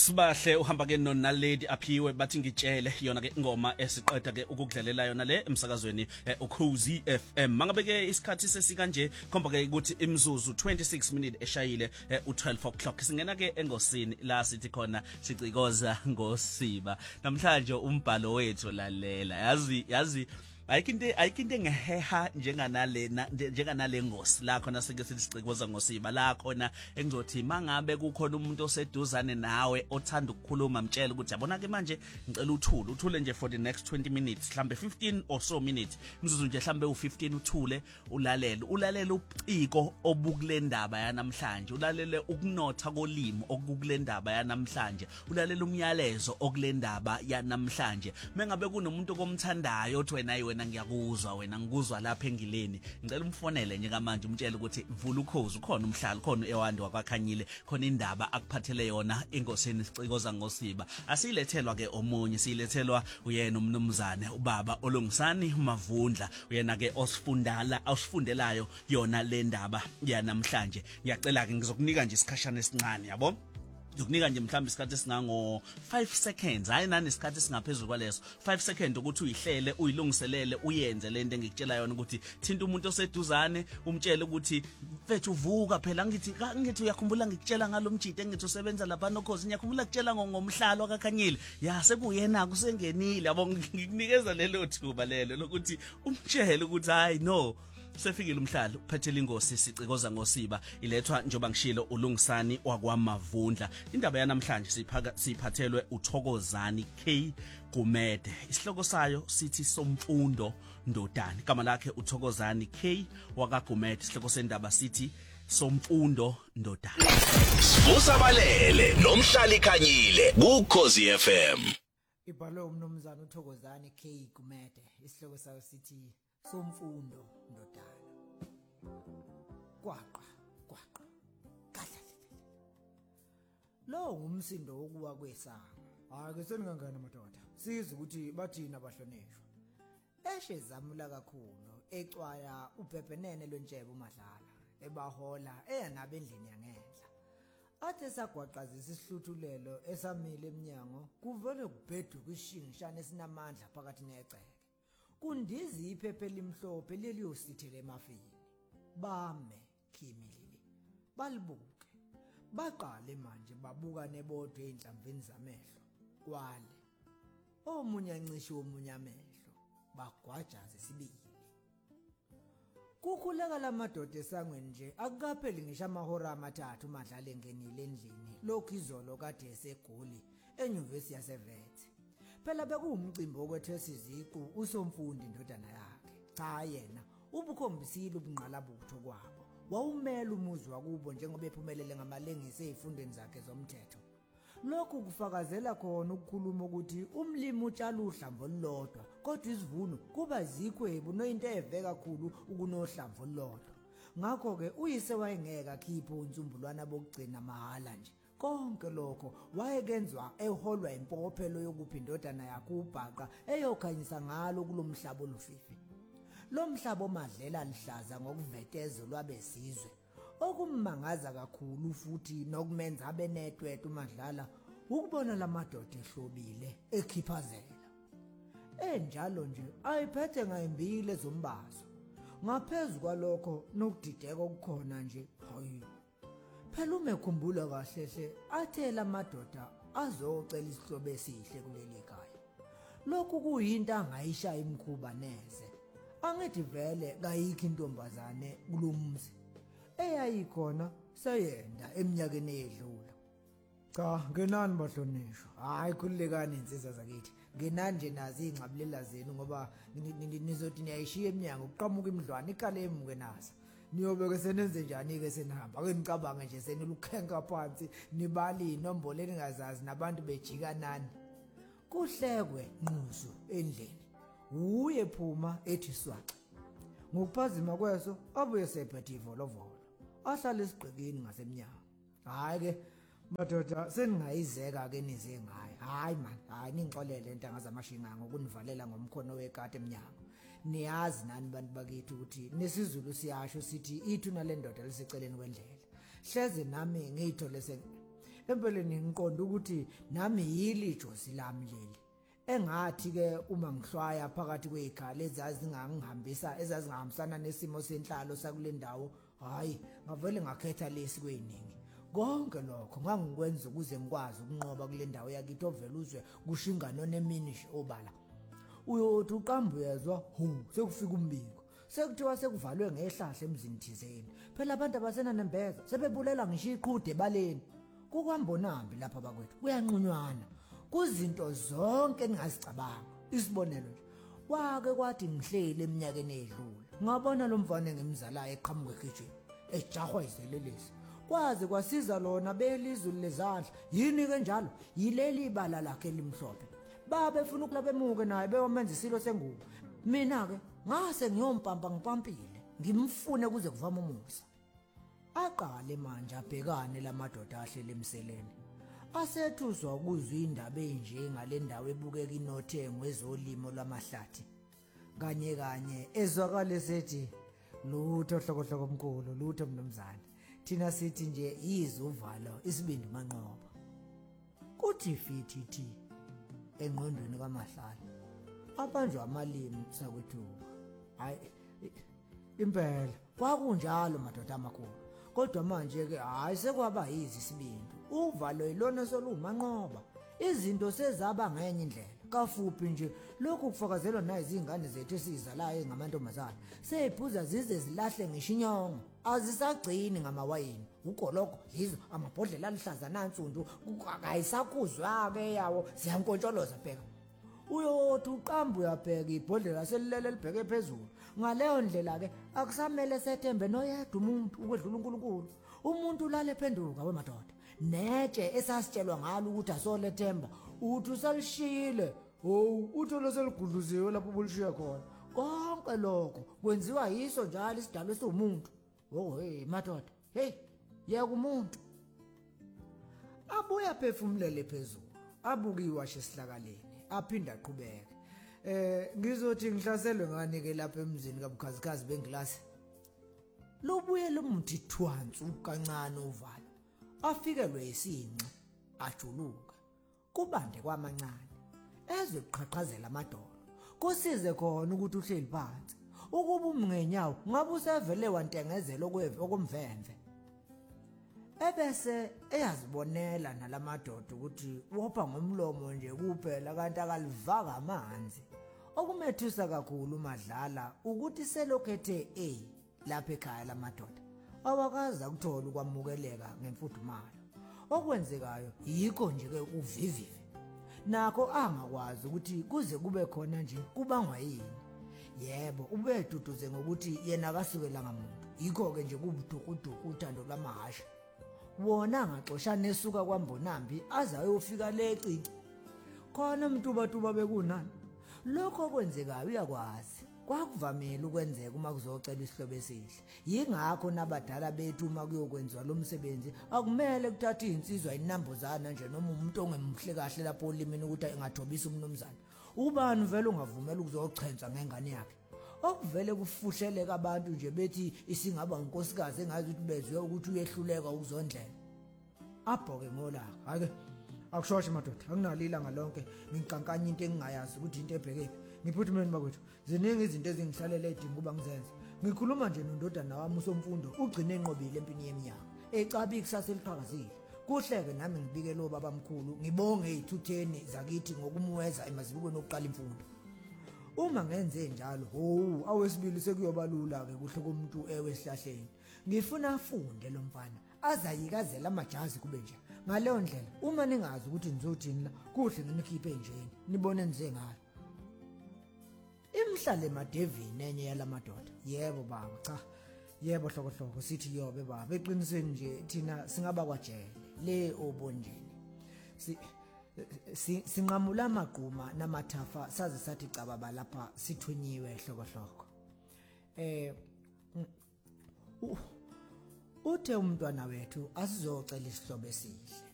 Sibahle uhamba ke nonalady aphiwe bathi ngitshele yona ke ingoma esiqeda ke ukudlalela yona le emsakazweni uKhozi FM. Mangabe ke isikhathi sesika nje khomba ke ukuthi imizuzu 26 minutes eshayile u12 o'clock singena ke engosini la sithi khona sicikoza ngosiba. Namhlanje umbhalo wethu lalela yazi ayikinte ngeheha njenganale ngosi la khona sike sicikoza ngosiba la khona engizothi mangabe kukhona umuntu oseduzane nawe othanda ukukhuluma mtshela ukuthi yabona ke manje ngicela uthule nje for the next 20 minutes mhlambe 15 or so minutes imizuzu nje mhlambe u15 uthule ulalele ubuciko obukule ndaba yanamhlanje ulalele ukunotha kolimi okukule ndaba yanamhlanje ulalele umyalezo okule ndaba yanamhlanje mengabe kunomuntu komthandayo othi wena ngiyakuzwa wena ngikuzwa lapha engileni ngicela umfonele nje kamanje umtshele ukuthi vula ukhozi ukhona umhlalo khona ewandi wakwakhanyile khona indaba akuphathele yona ingosini sicikoza ngosiba asilethelwa ke omunye silethelwa uyena umnumzane ubaba Olungisani Mavundla uyena ke osifundelayo yona le ndaba yanamhlanje ngiyacela ke ngizokunika nje isikhashana esincane yabo ukunika nje mhlawumbe isikhathi esingango 5 seconds hayi nani isikhathi esingaphezulu kwaleso 5 seconds ukuthi uyihlele uyilungiselele uyenze lento engikutshela yona ukuthi thinta umuntu oseduzane umtshele ukuthi mfethu uvuka phela ngithi uyakhumbula ngikutshela ngalomjide engithi usebenza lapha noKhozi ngiyakhumbula ukutshela ngomhlalo akakhanyile ya sekuyena kusengenile yabo ngikunikeza lelo thuba lelo lokuthi umtshele ukuthi hayi no sefikile umhlalo uphathele ingosi sicikoza ngosiba ilethwa njoba ngishilo uLungisani wakwaMavundla indaba yanamhlanje siphathelwe uThokozani K Gumede isihloko sayo sithi somfundo ndodana igama lakhe uThokozani K wakaGumede isihloko sendaba sithi somfundo ndodana Usabalele nomhlali khanyile kuKhozi FM ibhalwe umnumzana uThokozani K Gumede isihloko sayo sithi somfundo ndodana kwaqa kadla lo ngumsindo wokuwa kwesanga hayi seningangana madoda siza ukuthi bathina abahlonishwa eshe zamula kakhulu ecwaya ubhebhenene lwentshebe uMadlala ebahola eyanabe endlini yangenhla athe sagwaqazisa isihluthulelo esamile eminyango kuvele kubheduka ishingishana esinamandla phakathi neceke kundizi iphephe limhlophe leliyosithele emafini bame khimilili balibuke baqale manje babuka nebodwe enhlamvini zamehlo kwale omunye ancishe omunye amehlo bagwajaza sibili kukhuleka lamadoda esangweni nje akukapheli ngisho amahora amathathu uMadlala engenile endlini lokhu izolo kade esegoli enyuvesi yaseVetse phela bekuwumcimbi okwethesa iziqu usomfundi indodana yakhe cha yena ubukhombisile ubunqalabutho kwabo wawumela umuzi wakubo njengoba ephumelele ngamalengisi ezifundweni zakhe zomthetho lokhu kufakazela khona ukukhuluma ukuthi umlimi utshala uhlamvu olulodwa kodwa isivuno kuba zikhwebu noyinto eveka kakhulu ukunohlamvu olulodwa ngakho ke uyise wayengeka khipho unsumbulwana bokugcina mahala nje konke lokho wayekenzwa eholwa impophelo yokuphi indodana yakhe ubhaqa eyokhanyisa ngalo kulomhlaba olufifi lo mhlaba omadlela lihlaza ngokuveteza lwabesizwe okummangaza kakhulu futhi nokumenza abe netwetwe uMadlala ukubona lamadoda ehlobile ekhiphazela enjalo nje ayiphethe ngayimbile zombazo ngaphezulu kwalokho nokudideka okukhona nje hayi phela umekhumbula kahle hle athela amadoda azocela isihlobo esihle kuleli khaya lokhu kuyinto angayishaya imkhuba neze angithi vele kayikho intombazane kulomzi eyayikhona sayenda eminyakeni edlula cha ngenani bahlonishwa hayi khulekani insizwa zakithi ngenani nje nazi ingxabulela zenu ngoba nizothi niyayishiya eminyango uqhamuka imidlwane ikale emuke nazo niyobeke senenze njani ke senihamba ake nicabange nje senilukhenka phansi nibali inombolo eningazazi nabantu bejika nani kuhlekwe nquzu endlini uye phuma ethi swaxa ngokuphazima kweso abuye sephethe ivolovolo ahlala esigqikini ngasemnyango hayi ke madoda seningayizeka ke nize ngayo hayi man hayi ningixolele intanga zamashinga ngokunivalela ngomkhono wekati eminyango niyazi nani bantu bakithi ukuthi nesizulu siyasho sithi ithu nalendoda liseceleni kwendlela hleze nami ngiyithole empeleni ngiqonda ukuthi nami yili ijosi lami leli engathi ke uma ngihlwaya phakathi kwezikhala ezazingangihambisa ezazingahambisana nesimo senhlalo sakule ndawo hayi ngavele ngakhetha lesi kweningi konke lokho ngangikwenza ukuze ngikwazi ukunqoba kule ndawo yakithi ovela uzwe kushingano nemini nje obala uyothi uqambu yezwa sekufika umbiko sekuthiwa sekuvalwe ngehlahla emzini thizeni phela abantu abasena nembeza sebebulela ngisho iqhude ebaleni kukwambonambi lapha bakwethu kuyanqunywana kuzinto zonke engazicabanga isibonelo nje kwake kwathi ngihlele eminyakeni edlule ngabona lo mfana ngimzalayo eqhamuka ekitchen ejahwa izelelesi kwaze kwasiza lona belizwe lezandla yini ke njalo yileli ibala lakhe elimhlophe babefuna ukulabemuke naye beyomenza isilo sengubo mina ke ngase ngiyompampa ngipampile ngimfune kuze kuvama umusa aqale manje abhekane lamadoda ahlele emseleni asethuzwa ukuzwa indaba enje ngale ndawo ebukeka inothengo ezolimo lwamahlathi kanye ezwakale sethi lutho hlokohloko omkhulu lutho mnumzane thina sithi nje izuvalo isibindi manqoba kuthi fithi engqondweni kaMahlala abanjwa amalimi sakwethuka hayi impela kwakunjalo madoda amakhulu kodwa manje ke hayi sekwaba yizi isibindi uvalo ilona solumanqoba izinto sezaba ngenye indlela kafuphi nje lokhu kufakazelwa nayo izingane zethu esizalayo ngamantombazana seyiphuza zize zilahle ngishinyongo azisagcini ngamawayini ugoloko yizo amabhodlela alihlaza nansundu akayisakuzwa ke yawo ziyankontsholoza bheka uyothi uqambu uyabheka ibhodlela selilele libheke phezulu ngaleyo ndlela ke akusamele sethembe noyedwa umuntu ukwedlula uNkulunkulu umuntu ulale phenduka wemadoda netshe esasitshelwa ngalo ukuthi asolethemba uthi usalishile utho seligudluziwe lapho bulishiya khona konke lokho kwenziwa yiso njalo isidalwa esiwumuntu madoda yeka umuntu abuya phefumulele phezulu abuka iwashe esihlakaleni aphinda aqhubeke ngizothi ngihlaselwe ngani ke lapha emzini kabukhazikhazi bengilasi lobuye lomuthi thwansu kancane uvalo afikelwe isinqa ajuluka kubande kwamancane ezwe kuqhaqhazela amadolo kusize khona ukuthi uhleli phansi ukuba umngenyawo ngabe usevele wantengezela okumvemve ebese eyazibonela nalamadoda ukuthi wopha ngomlomo nje kuphela kanti akalivaka amanzi okumethisa kakhulu uMadlala ukuthi selokhethe lapha ekhaya lamadoda awakaza ukuthola ukwamukeleka ngemfudumalo okwenzekayo yikho nje ke uvivive nakho angakwazi ukuthi kuze kube khona nje kubangwa yini yebo ubeduduze ngokuthi yena akasukela ngamuntu yikho ke nje kubudukuduku uthando lwamahasha wona ngaxoshana esuka kwaMbonambi azayofika lecinci khona umntubatuba bekunani lokho kwenzekayo uyakwazi kwakuvamile ukwenzeka uma kuzocela isihlobo esihle yingakho nabadala bethu uma kuyokwenziwa lo msebenzi akumele kuthathe insizwa inambuzana nje noma umuntu ongemhle kahle lapho olimini ukuthi engathobisa umnumzane ubani vele ungavumela ukuzochenza ngengane yakhe okuvele kufuhleleka abantu nje bethi isingaba unkosikazi engazi ukuthi bezwe ukuthi uyehluleka ukuzondlela abhoke ngolaka hake akushoshe madoda anginalo ilanga lonke ngiqankanya into engingayazi ukuthi into ebhekephi ngiphuthumeni bakwethu ziningi izinto ezingihlalele edinga kuba ngizenze ngikhuluma nje nondodana wami usomfundo ugcine enqobile empini yeminyaka ecabi ikusasa eliqhakazile kuhleke nami ngibike lo babamkhulu ngibonge izithutheni zakithi ngokumweza emazibukweni okuqala imfundo uma ngenze njalo awesibili sekuyobalula ke kuhle komuntu ewesihlahleni ngifuna afunde lo mfana azayikazela amajazi kube nje ngaleyo ndlela uma ningazi ukuthi nizothini la kuhle nginikhiphe njeni nibone nize ngayo imhlale emadevini enye yalamadoda yebo baba cha yebo hlokohloko sithi yobe baba eqinisweni nje thina singaba kwajele le obonjeni sinqamula amagquma namathafa saze sathi cababa lapha sithunyiwe hlokohloko uthe umntwana wethu asizocela isihlobo esihle